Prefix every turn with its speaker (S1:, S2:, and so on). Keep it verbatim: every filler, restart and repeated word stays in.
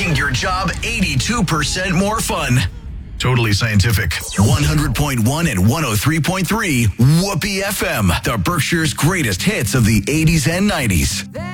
S1: making your job eighty-two percent more fun. Totally Scientific. one hundred point one and one oh three point three Whoopee F M. The Berkshire's greatest hits of the eighties and nineties.